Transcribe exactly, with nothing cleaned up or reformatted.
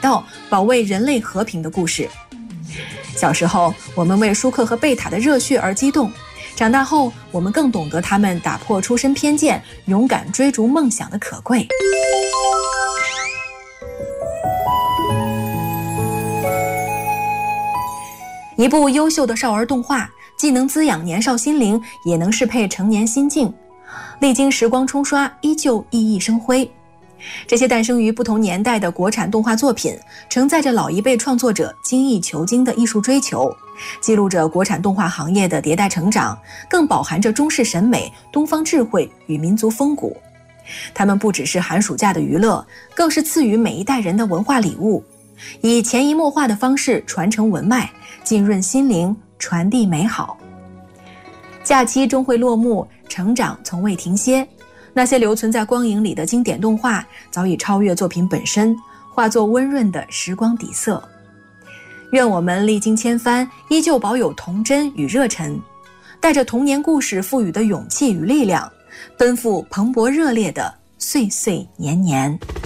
道保卫人类和平的故事。小时候，我们为舒克和贝塔的热血而激动，长大后，我们更懂得他们打破出身偏见，勇敢追逐梦想的可贵。一部优秀的少儿动画，既能滋养年少心灵，也能适配成年心境，历经时光冲刷，依旧熠熠生辉。这些诞生于不同年代的国产动画作品，承载着老一辈创作者精益求精的艺术追求，记录着国产动画行业的迭代成长，更饱含着中式审美、东方智慧与民族风骨。它们不只是寒暑假的娱乐，更是赐予每一代人的文化礼物，以潜移默化的方式传承文脉，浸润心灵，传递美好。假期终会落幕，成长从未停歇。那些留存在光影里的经典动画，早已超越作品本身，化作温润的时光底色。愿我们历经千帆，依旧保有童真与热忱，带着童年故事赋予的勇气与力量，奔赴蓬勃热烈的岁岁年年。